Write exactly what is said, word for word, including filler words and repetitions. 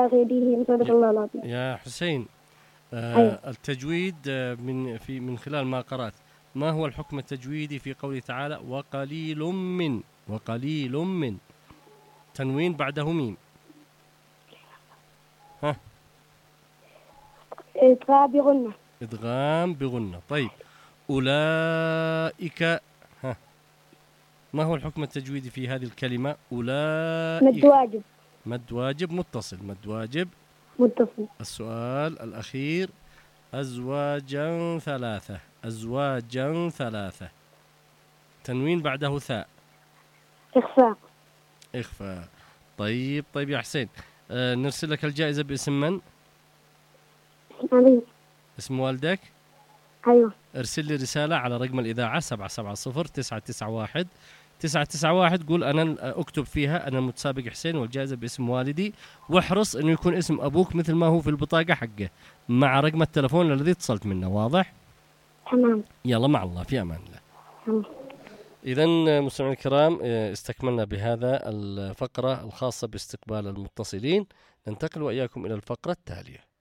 على غيره، صدق الله العظيم. يا حسين، آه أيوة. التجويد آه من في من خلال ما قرأت، ما هو الحكم التجويدي في قوله تعالى وقليل من، وقليل من، تنوين بعده ميم، ها؟ إدغام بغنة. إدغام بغنة. طيب أولئك، ها، ما هو الحكم التجويدي في هذه الكلمة أولئك؟ مد واجب. مد واجب متصل، مد واجب متصل. السؤال الأخير، أزواجا ثلاثة، أزواجا ثلاثة، تنوين بعده ثاء، إخفاء. إخفاء. طيب طيب يا حسين، آه نرسل لك الجائزة باسم من؟ علي. اسم والدك؟ أيوة. ارسل لي رسالة على رقم الإذاعة سبعة سبعة صفر تسعة تسعة واحد تسعة تسعة واحد، قول أنا أكتب فيها أنا المتسابق حسين والجائزة باسم والدي، واحرص أنه يكون اسم أبوك مثل ما هو في البطاقة حقه مع رقم التلفون الذي اتصلت منه. واضح؟ تمام. يلا مع الله، في أمان الله. تمام. إذن مستمعينا الكرام، استكملنا بهذا الفقرة الخاصة باستقبال المتصلين، ننتقل وإياكم إلى الفقرة التالية.